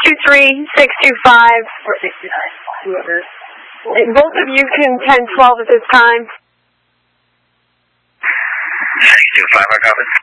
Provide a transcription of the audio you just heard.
623-625. Or 69, whoever. Both of you can 1012 at this time. 625, I copy.